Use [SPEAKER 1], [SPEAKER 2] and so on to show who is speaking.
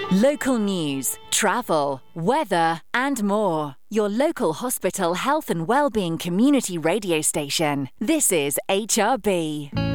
[SPEAKER 1] Local news, travel, weather and more. Your local hospital health and wellbeing community radio station. This is HRB.